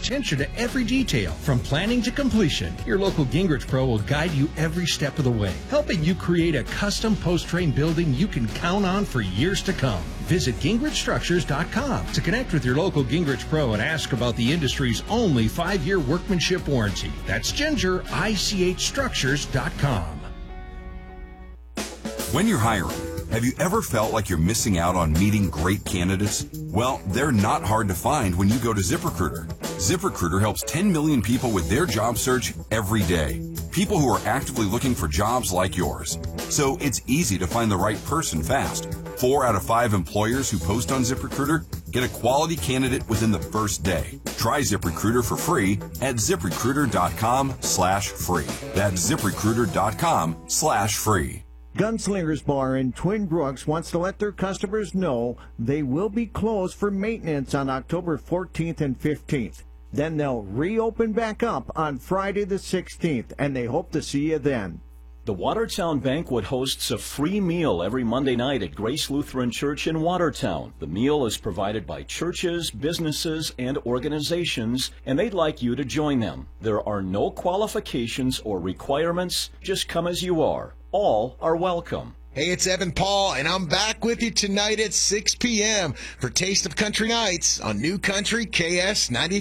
attention to every detail, from planning to completion. Your local Gingrich Pro will guide you every step of the way, helping you create a custom post-train building you can count on for years to come. Visit GingrichStructures.com to connect with your local Gingrich Pro and ask about the industry's only 5-year workmanship warranty. That's GingerICHStructures.com. When you're hiring, have you ever felt like you're missing out on meeting great candidates? Well, they're not hard to find when you go to ZipRecruiter. ZipRecruiter helps 10 million people with their job search every day. People who are actively looking for jobs like yours. So it's easy to find the right person fast. 4 out of 5 employers who post on ZipRecruiter get a quality candidate within the first day. Try ZipRecruiter for free at ZipRecruiter.com/free. That's ZipRecruiter.com/free. Gunslingers Bar in Twin Brooks wants to let their customers know they will be closed for maintenance on October 14th and 15th. Then they'll reopen back up on Friday the 16th, and they hope to see you then. The Watertown Banquet hosts a free meal every Monday night at Grace Lutheran Church in Watertown. The meal is provided by churches, businesses, and organizations, and they'd like you to join them. There are no qualifications or requirements. Just come as you are. All are welcome. Hey, it's Evan Paul, and I'm back with you tonight at 6 p.m. for Taste of Country Nights on New Country KS 90.